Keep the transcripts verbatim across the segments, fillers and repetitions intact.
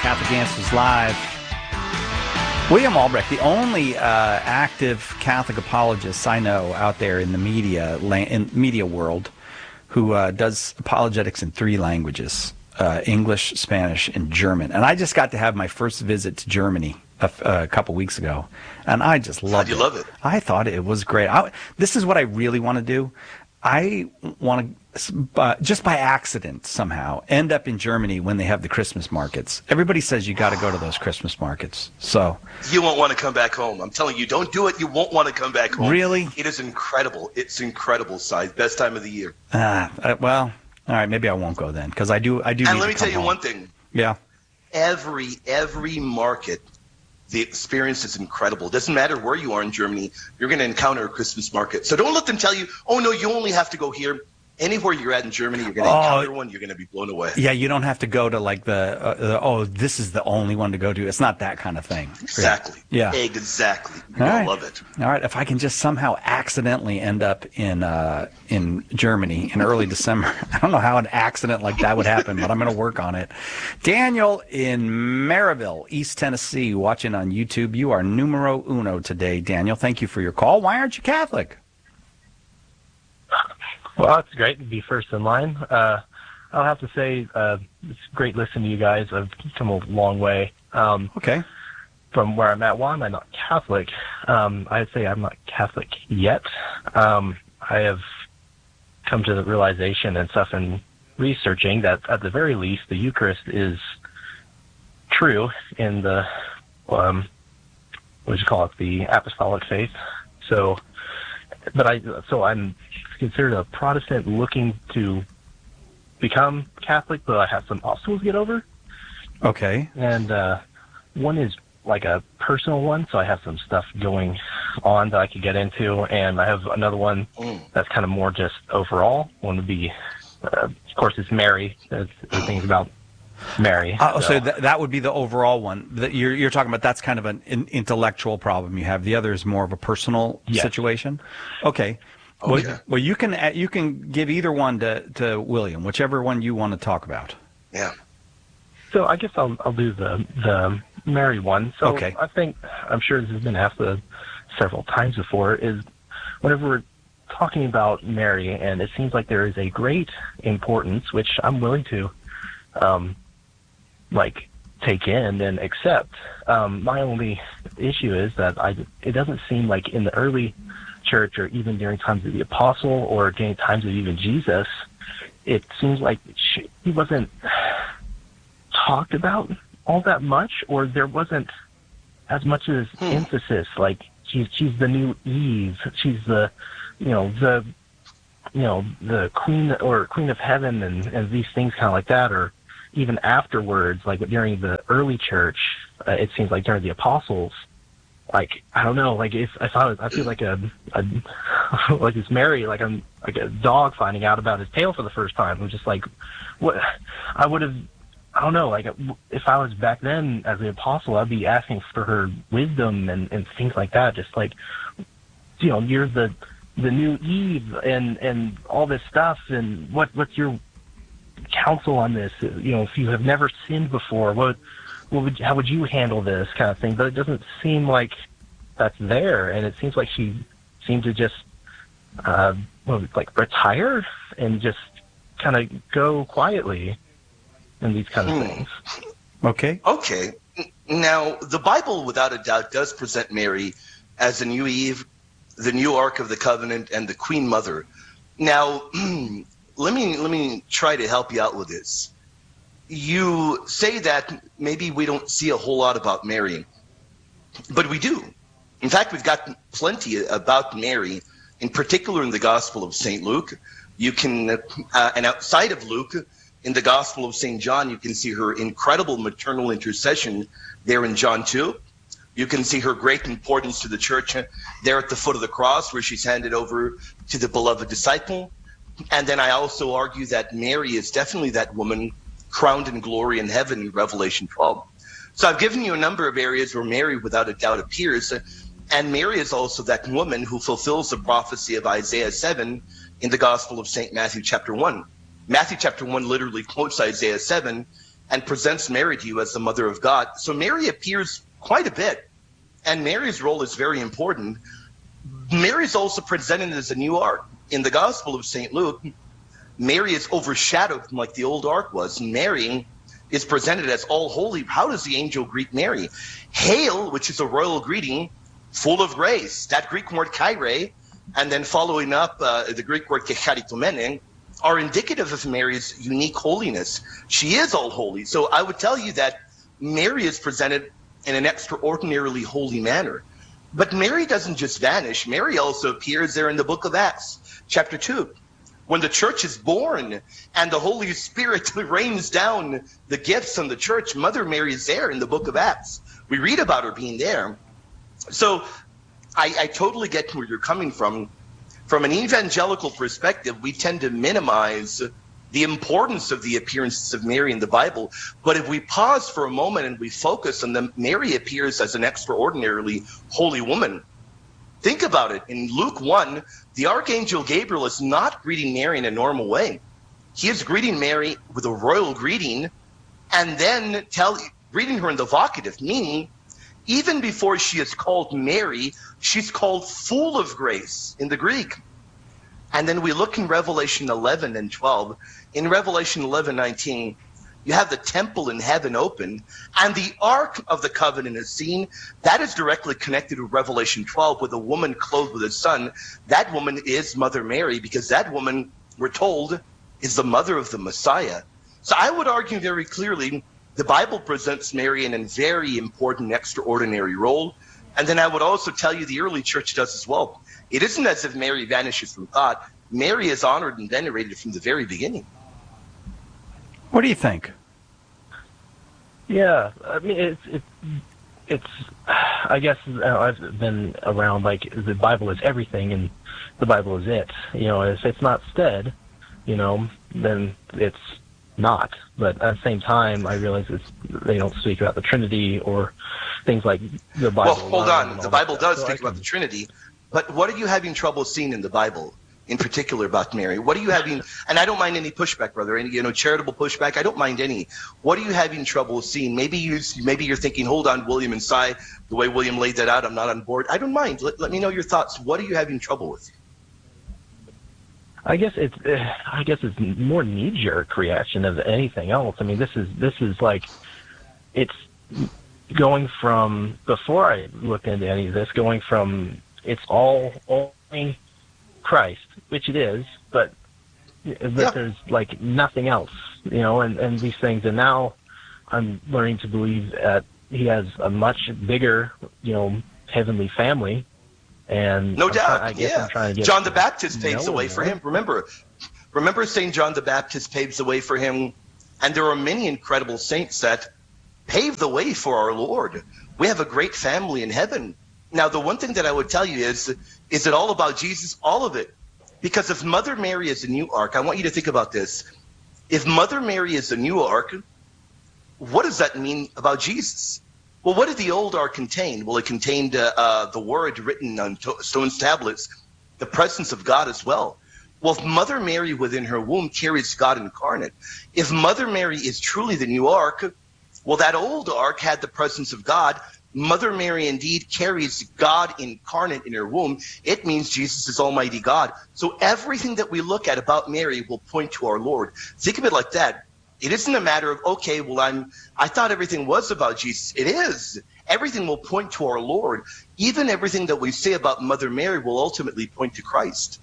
Catholic Answers Live. William Albrecht, the only uh, active Catholic apologist I know out there in the media in media world who uh, does apologetics in three languages, uh, English, Spanish, and German. And I just got to have my first visit to Germany a, a couple weeks ago, and I just loved How'd you it. love it? I thought it was great. I, this is what I really want to do. I want to, uh, just by accident somehow, end up in Germany when they have the Christmas markets. Everybody says you got to go to those Christmas markets. So you won't want to come back home. I'm telling you, don't do it. You won't want to come back home. Really? It is incredible. It's incredible size. Best time of the year. Ah, uh, well, all right. Maybe I won't go then because I do. I do. And need let to me come tell you home. one thing. Yeah. Every every market, the experience is incredible. It doesn't matter where you are in Germany, you're going to encounter a Christmas market. So don't let them tell you, oh, no, you only have to go here. Anywhere you're at in Germany, you're going to Oh, encounter one. You're going to be blown away. Yeah, you don't have to go to like the, uh, the, oh, this is the only one to go to. It's not that kind of thing. Exactly. Yeah. Exactly. You're All going right. to love it. All right. If I can just somehow accidentally end up in uh, in Germany in early December, I don't know how an accident like that would happen, but I'm going to work on it. Daniel in Maryville, East Tennessee, watching on YouTube. You are numero uno today, Daniel. Thank you for your call. Why aren't you Catholic? Well, it's great to be first in line. Uh, I'll have to say uh, it's great listening to you guys. I've come a long way. Um, okay. From where I'm at, why am I not Catholic? Um, I'd say I'm not Catholic yet. Um, I have come to the realization and stuff in researching that at the very least the Eucharist is true in the, um, what do you call it, the apostolic faith. So, but I, so I'm considered a Protestant looking to become Catholic, but I have some obstacles to get over. Okay. And uh, one is like a personal one, so I have some stuff going on that I could get into, and I have another one that's kind of more just overall. One would be, uh, of course, it's Mary. There's things about Mary. Oh, so so th- that would be the overall one that you're you're talking about. That's kind of an in- intellectual problem you have. The other is more of a personal Yes. situation. Okay. Okay. Well, well, you can uh, you can give either one to, to William, whichever one you want to talk about. Yeah. So I guess I'll I'll do the the Mary one. So Okay. I think I'm sure this has been asked uh, several times before. Is whenever we're talking about Mary, and it seems like there is a great importance, which I'm willing to, um, like take in and accept. Um, my only issue is that I it doesn't seem like in the early church or even during times of the apostle or during times of even Jesus, it seems like she, he wasn't talked about all that much, or there wasn't as much as Hmm. emphasis. Like she's she's the new Eve. She's the you know the you know the queen or queen of heaven and and these things kind of like that. Or even afterwards, like during the early church, uh, it seems like during the apostles. Like I don't know, like if if I was, I feel like a, a like it's Mary, like I'm like a dog finding out about his tail for the first time. I'm just like, what? I would have, I don't know, like if I was back then as the apostle, I'd be asking for her wisdom and and things like that. Just like, you know, you're the the new Eve and and all this stuff. And what what's your counsel on this? You know, if you have never sinned before, what? What would, how would you handle this kind of thing? But it doesn't seem like that's there, and it seems like she seemed to just, uh, well, like retire and just kind of go quietly in these kind of Hmm. things. Okay. Okay. Now, the Bible, without a doubt, does present Mary as the new Eve, the new Ark of the Covenant, and the Queen Mother. Now, let me let me try to help you out with this. You say that maybe we don't see a whole lot about Mary, but we do. In fact, we've got plenty about Mary, in particular in the Gospel of Saint Luke. You can, uh, and outside of Luke, in the Gospel of Saint John, you can see her incredible maternal intercession there in John two. You can see her great importance to the church there at the foot of the cross, where she's handed over to the beloved disciple. And then I also argue that Mary is definitely that woman crowned in glory in heaven in Revelation twelve. So I've given you a number of areas where Mary without a doubt appears, and Mary is also that woman who fulfills the prophecy of Isaiah seven in the Gospel of Saint Matthew chapter one. Matthew chapter one literally quotes Isaiah seven, and presents Mary to you as the mother of God. So Mary appears quite a bit, and Mary's role is very important. Mary is also presented as a new ark. In the Gospel of Saint Luke, Mary is overshadowed like the old ark was. Mary is presented as all holy. How does the angel greet Mary? Hail, which is a royal greeting, full of grace. That Greek word kaire, and then following up uh, the Greek word kecharitomene, are indicative of Mary's unique holiness. She is all holy. So I would tell you that Mary is presented in an extraordinarily holy manner. But Mary doesn't just vanish. Mary also appears there in the book of Acts, chapter two. When the church is born and the Holy Spirit rains down the gifts on the church, Mother Mary is there in the book of Acts. We read about her being there. So I, I totally get where you're coming from. From an evangelical perspective, we tend to minimize the importance of the appearances of Mary in the Bible. But if we pause for a moment and we focus on them, Mary appears as an extraordinarily holy woman. Think about it. In Luke one, the Archangel Gabriel is not greeting Mary in a normal way. He is greeting Mary with a royal greeting and then tell, greeting her in the vocative, meaning even before she is called Mary, she's called full of grace in the Greek. And then we look in Revelation eleven and twelve. In Revelation eleven nineteen, you have the temple in heaven open, and the Ark of the Covenant is seen. That is directly connected to Revelation twelve with a woman clothed with a son. That woman is Mother Mary, because that woman, we're told, is the mother of the Messiah. So I would argue very clearly, the Bible presents Mary in a very important, extraordinary role. And then I would also tell you the early church does as well. It isn't as if Mary vanishes from God. Mary is honored and venerated from the very beginning. What do you think? Yeah, I mean, it's it's, it's I guess you know, I've been around, like, the Bible is everything and the Bible is it. You know, if it's not said, you know, then it's not. But at the same time, I realize it's, they don't speak about the Trinity or things like the Bible. Well, hold on. The Bible does so speak can, about the Trinity, but what are you having trouble seeing in the Bible, in particular about Mary? What are you having, and I don't mind any pushback, brother, any, you know, charitable pushback, I don't mind any. What are you having trouble seeing? Maybe, you, maybe you're thinking, hold on, William and Si, the way William laid that out, I'm not on board. I don't mind. Let, let me know your thoughts. What are you having trouble with? I guess it's uh, I guess it's more knee-jerk reaction of anything else. I mean, this is this is like, it's going from, before I looked into any of this, going from it's all only Christ, which it is, but but yeah. there's like nothing else, you know, and, and these things. And now I'm learning to believe that he has a much bigger, you know, heavenly family. And no I'm doubt, try, I guess yeah. I'm trying to get John the Baptist paves the way for him. him. Remember, remember Saint John the Baptist paves the way for him, and there are many incredible saints that pave the way for our Lord. We have a great family in heaven. Now, the one thing that I would tell you is, is it all about Jesus? All of it. Because if Mother Mary is the new ark, I want you to think about this. If Mother Mary is the new ark, what does that mean about Jesus? Well, what did the old ark contain? Well, it contained uh, uh, the word written on to- stone tablets, the presence of God as well. Well, if Mother Mary within her womb carries God incarnate, if Mother Mary is truly the new ark, well, that old ark had the presence of God. Mother Mary indeed carries God incarnate in her womb. It means Jesus is Almighty God. So everything that we look at about Mary will point to our Lord. Think of it like that. It isn't a matter of, okay, well, I'm, I thought everything was about Jesus. It is. Everything will point to our Lord. Even everything that we say about Mother Mary will ultimately point to Christ.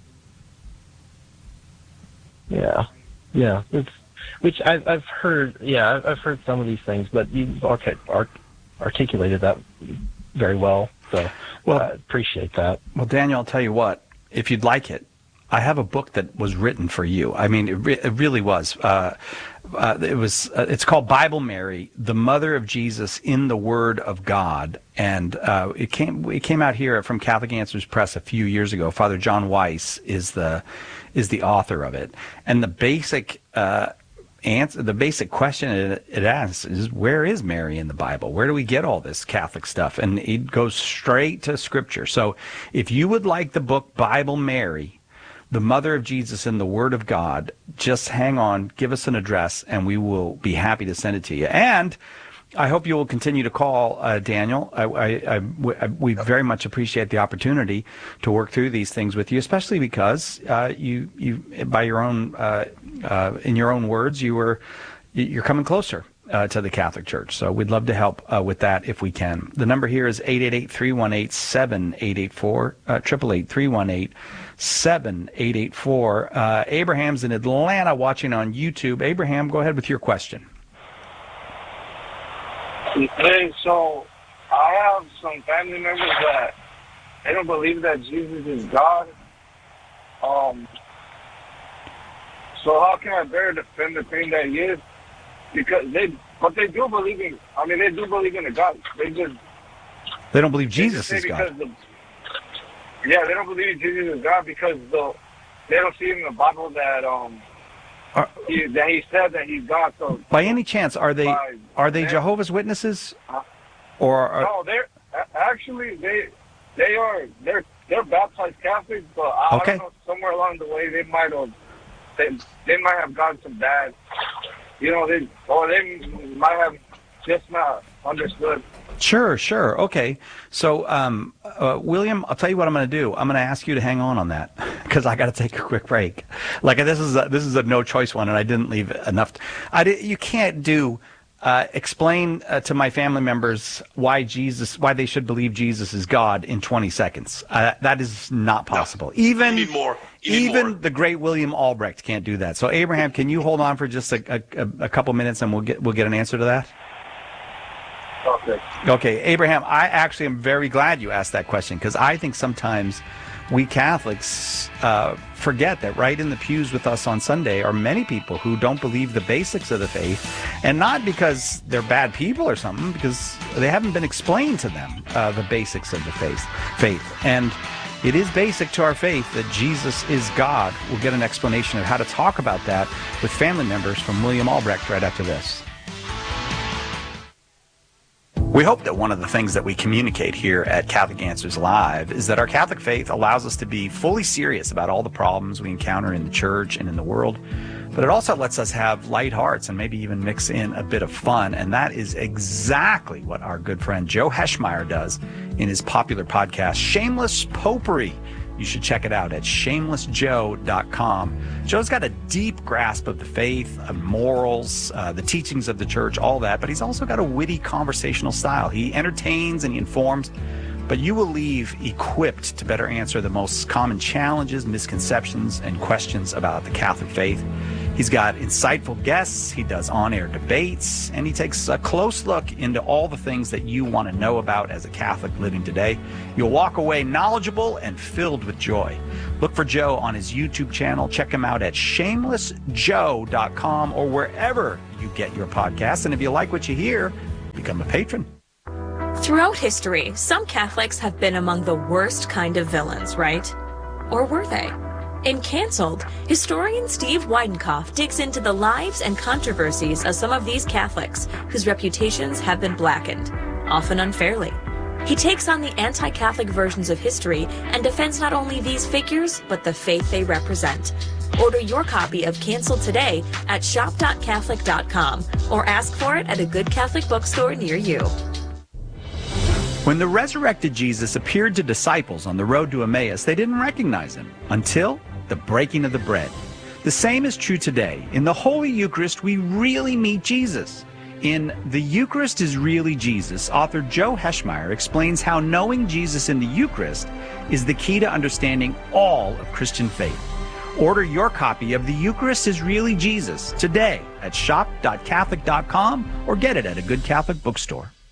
Yeah, yeah. It's, which I've, I've heard, yeah, I've heard some of these things, but you've artic- art- articulated that very well, so well, I appreciate that. Well, Daniel, I'll tell you what, if you'd like it, I have a book that was written for you. I mean, it, re- it really was. Uh, uh, it was. Uh, it's called Bible Mary, the Mother of Jesus in the Word of God, and uh, it came. It came out here from Catholic Answers Press a few years ago. Father John Weiss is the is the author of it, and the basic uh, answer, the basic question it, it asks is, where is Mary in the Bible? Where do we get all this Catholic stuff? And it goes straight to Scripture. So, if you would like the book Bible Mary, the Mother of Jesus and the Word of God, just hang on, give us an address, and we will be happy to send it to you. And I hope you will continue to call, uh, Daniel. I, I, I, I, we very much appreciate the opportunity to work through these things with you, especially because uh, you, you, by your own, uh, uh, in your own words, you were, you're coming closer uh, to the Catholic Church. So we'd love to help uh, with that if we can. The number here is eight eight eight, three one eight, seven eight eight four, uh, eight eight eight, three one eight, seven eight eight four. Uh, Abraham's in Atlanta watching on YouTube. Abraham, go ahead with your question. Hey, so I have some family members that they don't believe that Jesus is God. Um, so how can I better defend the thing that he is? Because they, but they do believe in. I mean, they do believe in a God. They just they don't believe Jesus is God. The, yeah, they don't believe Jesus is God because the they don't see in the Bible that um. Are, he, that he said that he's God. So by any chance, are they by, are they Jehovah's Witnesses, or are, no? They're actually they they are they're they're baptized Catholics, but I, okay. I don't know, somewhere along the way they might have they, they might have gotten some bad, you know, they or they might have just not understood. Sure, sure. Okay. So, um, uh, William, I'll tell you what I'm going to do. I'm going to ask you to hang on on that because I got to take a quick break. Like this is a, this is a no choice one, and I didn't leave enough. To, I did, you can't do uh, explain uh, to my family members why Jesus, why they should believe Jesus is God in twenty seconds. Uh, that is not possible. No, even you need more. You even need more. the great William Albrecht can't do that. So, Abraham, can you hold on for just a, a, a couple minutes, and we'll get we'll get an answer to that. Okay. Okay, Abraham, I actually am very glad you asked that question because I think sometimes we Catholics uh, forget that right in the pews with us on Sunday are many people who don't believe the basics of the faith, and not because they're bad people or something, because they haven't been explained to them uh, the basics of the faith. Faith, and it is basic to our faith that Jesus is God. We'll get an explanation of how to talk about that with family members from William Albrecht right after this. We hope that one of the things that we communicate here at Catholic Answers Live is that our Catholic faith allows us to be fully serious about all the problems we encounter in the church and in the world, but it also lets us have light hearts and maybe even mix in a bit of fun, and that is exactly what our good friend Joe Heschmeyer does in his popular podcast, Shameless Popery. You should check it out at shameless joe dot com. Joe's got a deep grasp of the faith, of morals, uh, the teachings of the church, all that, but he's also got a witty conversational style. He entertains and he informs, but you will leave equipped to better answer the most common challenges, misconceptions, and questions about the Catholic faith. He's got insightful guests, he does on-air debates, and he takes a close look into all the things that you want to know about as a Catholic living today. You'll walk away knowledgeable and filled with joy. Look for Joe on his YouTube channel. Check him out at shameless joe dot com or wherever you get your podcasts. And if you like what you hear, become a patron. Throughout history, some Catholics have been among the worst kind of villains, right? Or were they? In Cancelled, historian Steve Weidenkopf digs into the lives and controversies of some of these Catholics whose reputations have been blackened, often unfairly. He takes on the anti-Catholic versions of history and defends not only these figures, but the faith they represent. Order your copy of Cancelled today at shop dot catholic dot com or ask for it at a good Catholic bookstore near you. When the resurrected Jesus appeared to disciples on the road to Emmaus, they didn't recognize him until the breaking of the bread. The same is true today. In the Holy Eucharist, we really meet Jesus. In The Eucharist is Really Jesus, author Joe Heschmeyer explains how knowing Jesus in the Eucharist is the key to understanding all of Christian faith. Order your copy of The Eucharist is Really Jesus today at shop dot catholic dot com or get it at a good Catholic bookstore.